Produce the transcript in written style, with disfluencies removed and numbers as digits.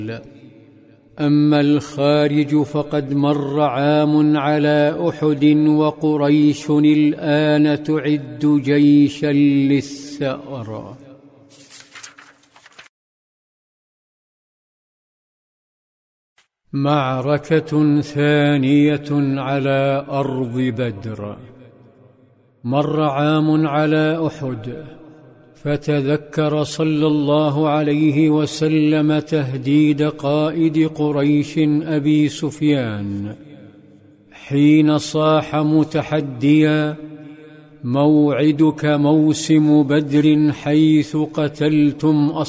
أما الخارج فقد مر عام على أحد، وقريش الآن تعد جيشا للثأر. معركة ثانية على أرض بدر. مر عام على أحد، فتذكر صلى الله عليه وسلم تهديد قائد قريش أبي سفيان حين صاح متحديا: موعدك موسم بدر حيث قتلتم